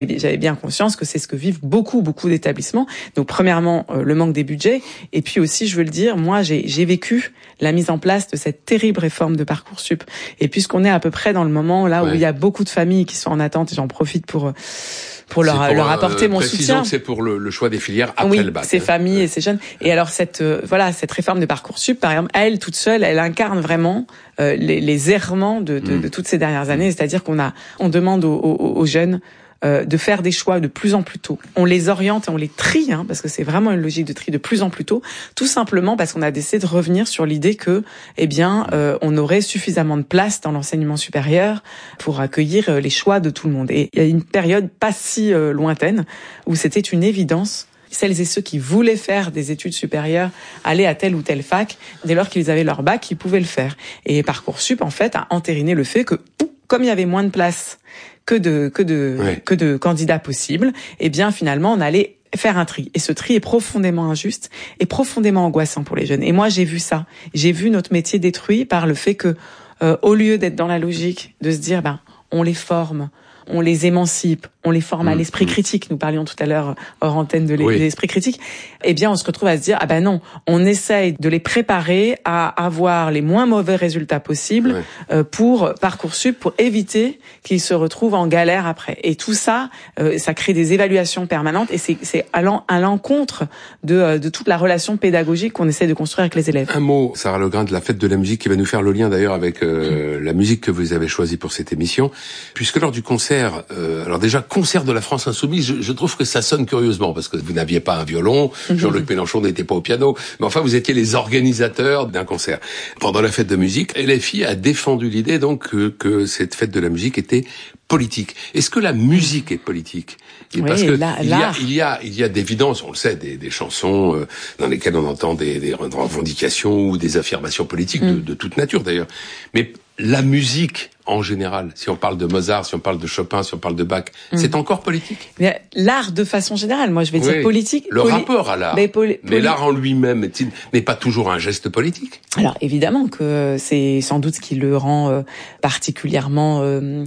J'avais bien conscience que c'est ce que vivent beaucoup d'établissements. Donc premièrement, le manque des budgets, et puis aussi, je veux le dire, moi j'ai vécu la mise en place de cette terrible réforme de Parcoursup. Et puisqu'on est à peu près dans le moment là où il y a beaucoup de familles qui sont en attente, et j'en profite pour leur apporter mon soutien. Que c'est pour le choix des filières après le bac. Ces familles et ces jeunes. Et alors cette réforme de Parcoursup, par exemple, elle toute seule, elle incarne vraiment les errements de toutes ces dernières années. C'est-à-dire on demande aux jeunes de faire des choix de plus en plus tôt. On les oriente et on les trie, parce que c'est vraiment une logique de tri de plus en plus tôt, tout simplement parce qu'on a décidé de revenir sur l'idée que, on aurait suffisamment de place dans l'enseignement supérieur pour accueillir les choix de tout le monde. Et il y a une période pas si lointaine où c'était une évidence. Celles et ceux qui voulaient faire des études supérieures, aller à telle ou telle fac, dès lors qu'ils avaient leur bac, ils pouvaient le faire. Et Parcoursup, en fait, a entériné le fait que, comme il y avait moins de place que de candidats possibles, finalement, on allait faire un tri. Et ce tri est profondément injuste et profondément angoissant pour les jeunes. Et moi, j'ai vu ça. J'ai vu notre métier détruit par le fait que, au lieu d'être dans la logique de se dire, on les forme, on les émancipe, on les forme à l'esprit critique. Nous parlions tout à l'heure hors antenne de l'esprit critique. On se retrouve à se dire, non, on essaye de les préparer à avoir les moins mauvais résultats possibles pour Parcoursup, pour éviter qu'ils se retrouvent en galère après. Et tout ça, ça crée des évaluations permanentes et c'est à l'encontre de toute la relation pédagogique qu'on essaie de construire avec les élèves. Un mot, Sarah Legrain, de la fête de la musique qui va nous faire le lien d'ailleurs avec la musique que vous avez choisie pour cette émission, puisque lors du concert, alors déjà concert de la France Insoumise, je trouve que ça sonne curieusement parce que vous n'aviez pas un violon, Jean-Luc Mélenchon n'était pas au piano, mais enfin vous étiez les organisateurs d'un concert. Pendant la fête de musique, LFI a défendu l'idée donc que cette fête de la musique était politique. Est-ce que la musique est politique? Parce que il y a d'évidence, on le sait, des chansons dans lesquelles on entend des revendications ou des affirmations politiques de toute nature d'ailleurs. Mais la musique, en général, si on parle de Mozart, si on parle de Chopin, si on parle de Bach, c'est encore politique? L'art de façon générale, moi je vais dire politique. Le rapport à l'art. Mais l'art en lui-même n'est pas toujours un geste politique? Alors évidemment que c'est sans doute ce qui le rend particulièrement...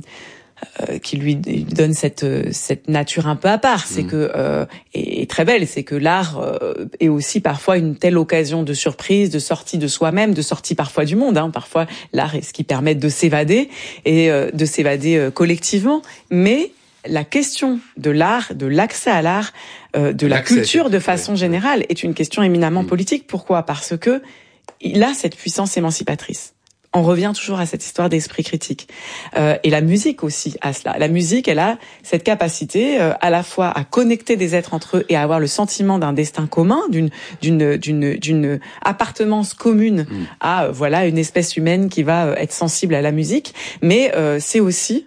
qui lui donne cette nature un peu à part, c'est que et très belle, c'est que l'art est aussi parfois une telle occasion de surprise, de sortie de soi-même, de sortie parfois du monde. Parfois, l'art est ce qui permet de s'évader et de s'évader collectivement. Mais la question de l'art, de l'accès à l'art, de la culture de façon générale, est une question éminemment politique. Pourquoi? Parce que il a cette puissance émancipatrice. On revient toujours à cette histoire d'esprit critique. Et la musique aussi a cela. La musique, elle a cette capacité à la fois à connecter des êtres entre eux et à avoir le sentiment d'un destin commun, d'une appartenance commune à une espèce humaine qui va être sensible à la musique. Mais c'est aussi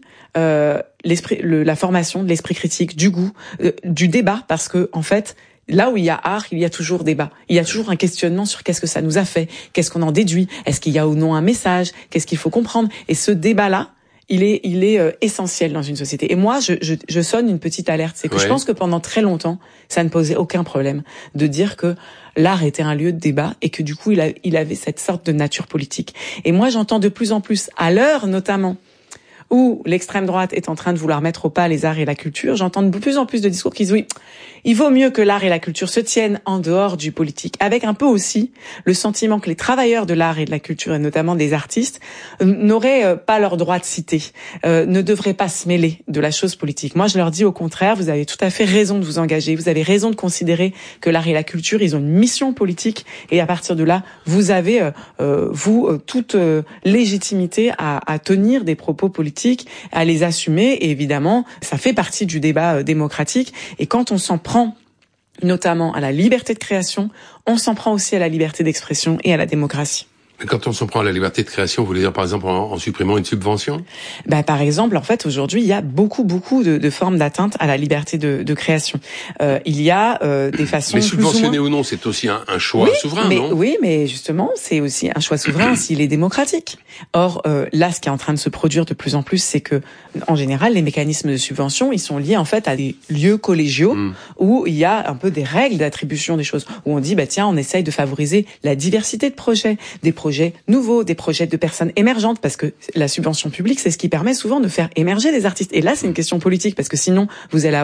la formation de l'esprit critique, du goût, du débat, parce que en fait, là où il y a art, il y a toujours débat. Il y a toujours un questionnement sur qu'est-ce que ça nous a fait, qu'est-ce qu'on en déduit, est-ce qu'il y a ou non un message, qu'est-ce qu'il faut comprendre. Et ce débat-là, il est essentiel dans une société. Et moi, je sonne une petite alerte. C'est que je pense que pendant très longtemps, ça ne posait aucun problème de dire que l'art était un lieu de débat et que du coup, il avait cette sorte de nature politique. Et moi, j'entends de plus en plus, à l'heure notamment, où l'extrême droite est en train de vouloir mettre au pas les arts et la culture, j'entends de plus en plus de discours qui disent il vaut mieux que l'art et la culture se tiennent en dehors du politique, avec un peu aussi le sentiment que les travailleurs de l'art et de la culture, et notamment des artistes, n'auraient pas leur droit de citer, ne devraient pas se mêler de la chose politique. Moi, je leur dis au contraire, vous avez tout à fait raison de vous engager, vous avez raison de considérer que l'art et la culture, ils ont une mission politique, et à partir de là, vous avez, toute légitimité à tenir des propos politiques, à les assumer, et évidemment, ça fait partie du débat démocratique, et quand on s'en prend notamment à la liberté de création, on s'en prend aussi à la liberté d'expression et à la démocratie. Mais quand on s'en prend à la liberté de création, vous voulez dire par exemple en supprimant une subvention? Par exemple, en fait, aujourd'hui, il y a beaucoup de formes d'atteinte à la liberté de création. Il y a des façons. Mais subventionner ou non, c'est aussi un choix souverain, non? Oui, mais justement, c'est aussi un choix souverain s'il est démocratique. Or, là, ce qui est en train de se produire de plus en plus, c'est que, en général, les mécanismes de subvention, ils sont liés en fait à des lieux collégiaux où il y a un peu des règles d'attribution des choses, où on dit tiens, on essaye de favoriser la diversité de projets, des projets nouveaux, des projets de personnes émergentes, parce que la subvention publique, c'est ce qui permet souvent de faire émerger des artistes. Et là, c'est une question politique, parce que sinon, vous allez avoir